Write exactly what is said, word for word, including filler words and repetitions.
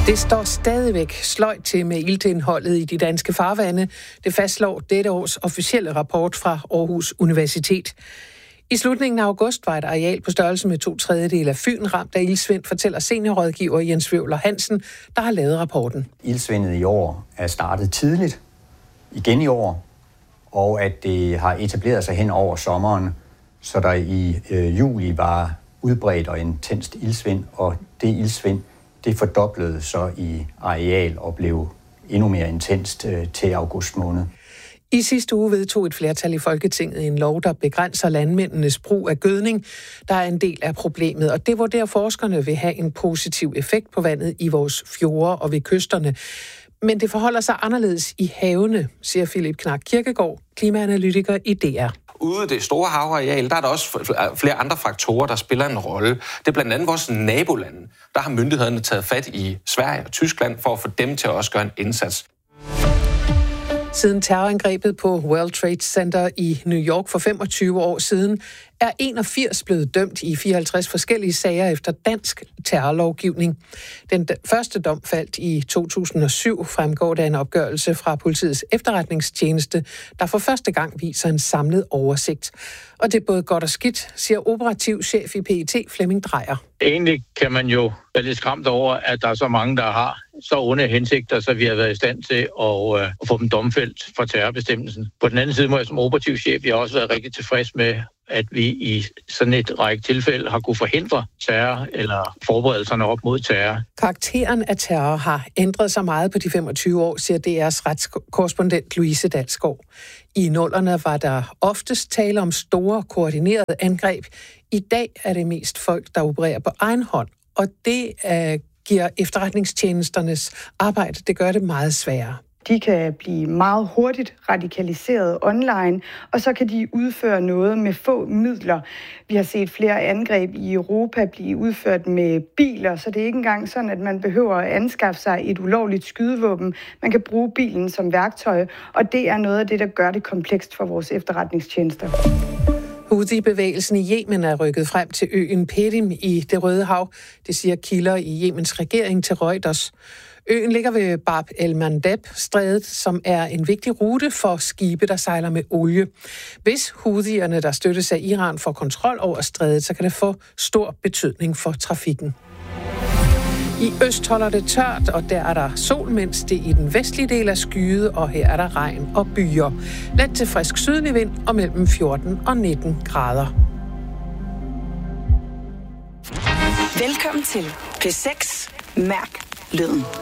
Det står stadigvæk sløjt til med iltindholdet i de danske farvande. Det fastslår dette års officielle rapport fra Aarhus Universitet. I slutningen af august var et areal på størrelse med to tredjedel af Fyn ramt af ildsvind, fortæller seniorrådgiver Jens Wøvler Hansen, der har lavet rapporten. Ildsvindet i år er startet tidligt, igen i år, og at det har etableret sig hen over sommeren, så der i øh, juli var udbredt og intenst ildsvind, og det ildsvind, det fordoblede så i areal og blev endnu mere intenst øh, til august måned. I sidste uge vedtog et flertal i Folketinget en lov, der begrænser landmændenes brug af gødning, der er en del af problemet, og det vurderer forskerne vil have en positiv effekt på vandet i vores fjorde og ved kysterne. Men det forholder sig anderledes i havene, siger Philip Knak Kirkegaard, klimaanalytiker i D R. Ude i det store havareal, der er der også flere andre faktorer, der spiller en rolle. Det er blandt andet vores nabolande. Der har myndighederne taget fat i Sverige og Tyskland for at få dem til at også gøre en indsats. Siden terrorangrebet på World Trade Center i New York for femogtyve år siden, er enogfirs blevet dømt i fireoghalvtreds forskellige sager efter dansk terrorlovgivning. Den første dom faldt i to tusind og syv, fremgår der en opgørelse fra politiets efterretningstjeneste, der for første gang viser en samlet oversigt. Og det er både godt og skidt, siger operativ chef i P E T Flemming Drejer. Egentlig kan man jo være lidt skræmt over, at der er så mange, der har så onde hensigter, så vi har været i stand til at, øh, at få dem domfældt for terrorbestemmelsen. På den anden side må jeg som operativ chef, jeg har også været rigtig tilfreds med, at vi i sådan et række tilfælde har kunne forhindre terror eller forberedelserne op mod terror. Karakteren af terror har ændret sig meget på de femogtyve år, siger D R's retskorrespondent Louise Dalsgaard. I nullerne var der oftest tale om store, koordinerede angreb. I dag er det mest folk, der opererer på egen hånd, og det øh, giver efterretningstjenesternes arbejde, det gør det meget sværere. De kan blive meget hurtigt radikaliseret online, og så kan de udføre noget med få midler. Vi har set flere angreb i Europa blive udført med biler, så det er ikke engang sådan, at man behøver at anskaffe sig et ulovligt skydevåben. Man kan bruge bilen som værktøj, og det er noget af det, der gør det komplekst for vores efterretningstjenester. Houthi-bevægelsen i Yemen er rykket frem til øen Perim i Det Røde Hav. Det siger kilder i Yemens regering til Reuters. Øen ligger ved Bab el-Mandeb-strædet, som er en vigtig rute for skibe, der sejler med olie. Hvis houthierne, der støttes af Iran, får kontrol over strædet, så kan det få stor betydning for trafikken. I øst holder det tørt, og der er der sol, mens det i den vestlige del er skyet, og her er der regn og byer. Let til frisk sydlig vind og mellem fjorten og nitten grader. Velkommen til P seks Mærk Lyden.